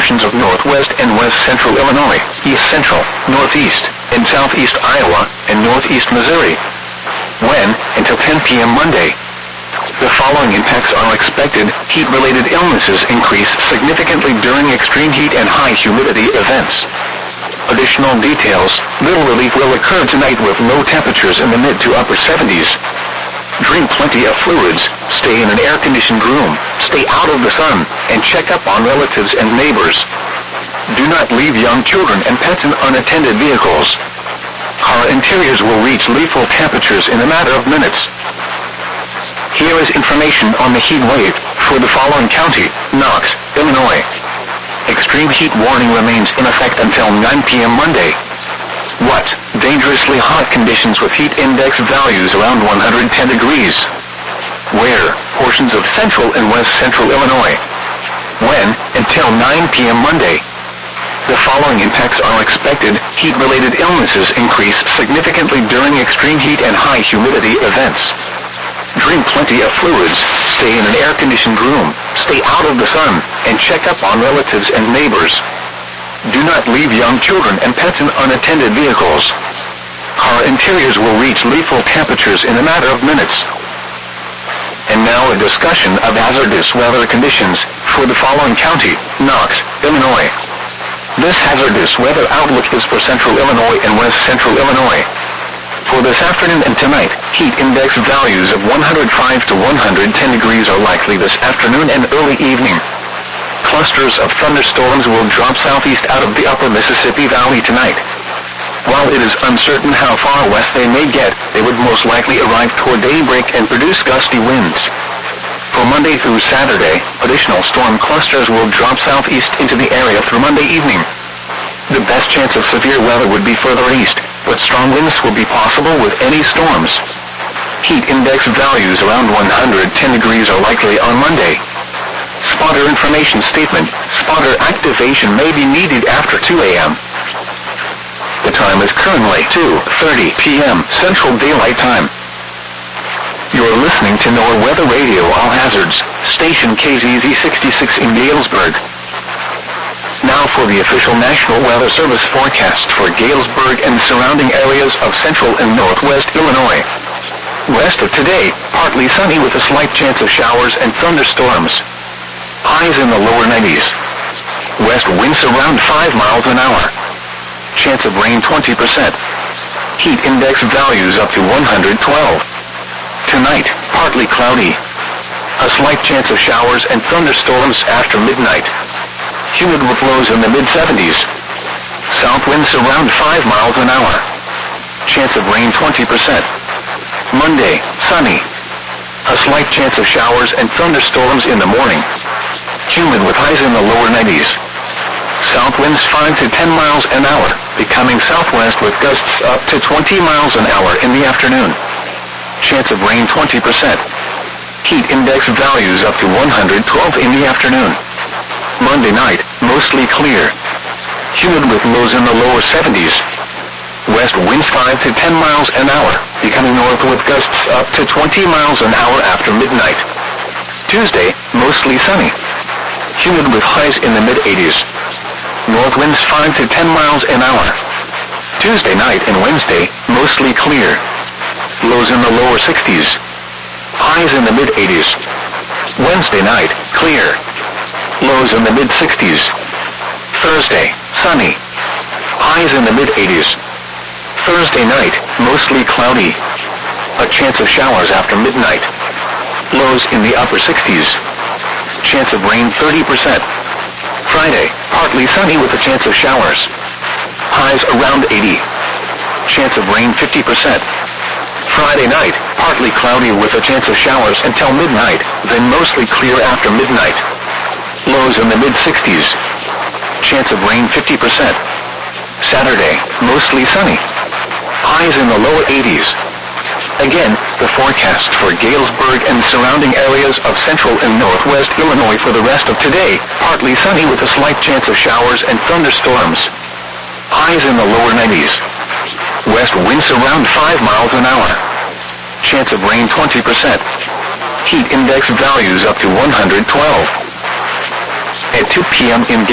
portions of northwest and west central Illinois, east central, northeast, and southeast Iowa, and northeast Missouri. When, until 10 p.m. Monday. The following impacts are expected. Heat-related illnesses increase significantly during extreme heat and high humidity events. Additional details. Little relief will occur tonight with low temperatures in the mid to upper 70s. Drink plenty of fluids, stay in an air-conditioned room, stay out of the sun, and check up on relatives and neighbors. Do not leave young children and pets in unattended vehicles. Car interiors will reach lethal temperatures in a matter of minutes. Here is information on the heat wave for the following county: Knox, Illinois. Extreme heat warning remains in effect until 9 p.m. Monday. What? Dangerously hot conditions with heat index values around 110 degrees. Where? Portions of central and west central Illinois. When? Until 9 p.m. Monday. The following impacts are expected. Heat-related illnesses increase significantly during extreme heat and high humidity events. Drink plenty of fluids, stay in an air-conditioned room, stay out of the sun, and check up on relatives and neighbors. Do not leave young children and pets in unattended vehicles. Car interiors will reach lethal temperatures in a matter of minutes. And now a discussion of hazardous weather conditions for the following county: Knox, Illinois. This hazardous weather outlook is for central Illinois and west central Illinois. For this afternoon and tonight, heat index values of 105 to 110 degrees are likely this afternoon and early evening. Clusters of thunderstorms will drop southeast out of the upper Mississippi Valley tonight. While it is uncertain how far west they may get, they would most likely arrive toward daybreak and produce gusty winds. For Monday through Saturday, additional storm clusters will drop southeast into the area through Monday evening. The best chance of severe weather would be further east, but strong winds will be possible with any storms. Heat index values around 110 degrees are likely on Monday. Spotter information statement. Spotter activation may be needed after 2 a.m. The time is currently 2:30 p.m. Central Daylight Time. You're listening to NOAA Weather Radio All Hazards, station KZZ 66 in Galesburg. Now for the official National Weather Service forecast for Galesburg and surrounding areas of central and northwest Illinois. Rest of today, partly sunny with a slight chance of showers and thunderstorms. Highs in the lower 90s. West winds around 5 miles an hour. Chance of rain 20%. Heat index values up to 112. Tonight, partly cloudy. A slight chance of showers and thunderstorms after midnight. Humid with lows in the mid-70s. South winds around 5 miles an hour. Chance of rain 20%. Monday, sunny. A slight chance of showers and thunderstorms in the morning. Humid with highs in the lower 90s. South winds 5 to 10 miles an hour, becoming southwest with gusts up to 20 miles an hour in the afternoon. Chance of rain 20%. Heat index values up to 112 in the afternoon. Monday night, mostly clear. Humid with lows in the lower 70s. West winds 5 to 10 miles an hour, becoming north with gusts up to 20 miles an hour after midnight. Tuesday, mostly sunny. Humid with highs in the mid-80s. North winds 5 to 10 miles an hour. Tuesday night and Wednesday, mostly clear. Lows in the lower 60s. Highs in the mid-80s. Wednesday night, clear. Lows in the mid-60s. Thursday, sunny. Highs in the mid-80s. Thursday night, mostly cloudy. A chance of showers after midnight. Lows in the upper 60s. Chance of rain 30%. Friday, partly sunny with a chance of showers. Highs around 80. Chance of rain 50%. Friday night, partly cloudy with a chance of showers until midnight, then mostly clear after midnight. Lows in the mid-60s. Chance of rain 50%. Saturday, mostly sunny. Highs in the lower 80s. Again, the forecast for Galesburg and surrounding areas of central and northwest Illinois for the rest of today, partly sunny with a slight chance of showers and thunderstorms. Highs in the lower 90s. West winds around 5 miles an hour. Chance of rain 20%. Heat index values up to 112. At 2 p.m. in